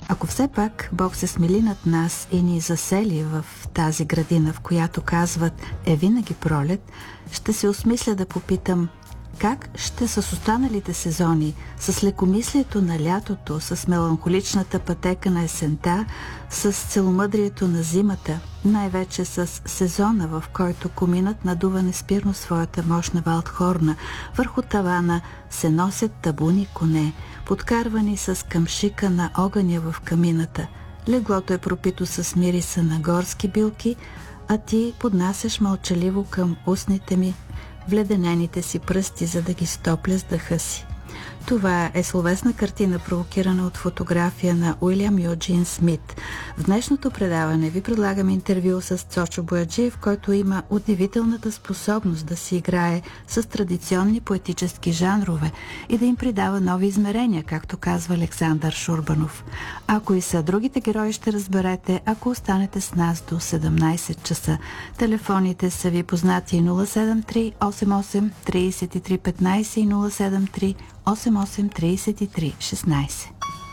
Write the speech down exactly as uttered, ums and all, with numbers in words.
Ако все пак Бог се смили над нас и ни засели в тази градина, в която казват е винаги пролет, ще се осмисля да попитам как ще с останалите сезони, с лекомислието на лятото, с меланхоличната пътека на есента, с целомъдрието на зимата, най-вече с сезона, в който коминът надува неспирно своята мощна валдхорна, върху тавана се носят табуни коне, подкарвани с къмшика на огъня в камината. Леглото е пропито с мириса на горски билки, а ти поднасяш мълчаливо към устните ми вледенените си пръсти, за да ги стопля с дъха си. Това е словесна картина, провокирана от фотография на Уилям Юджин Смит. В днешното предаване ви предлагам интервю с Цочо Бояджиев, който има удивителната способност да си играе с традиционни поетически жанрове и да им придава нови измерения, както казва Александър Шурбанов. Ако и са другите герои, ще разберете, ако останете с нас до седемнайсет часа. Телефоните са ви познати нула седем три осем осем три три едно пет и нула седем три осем осем три три шестнайсет.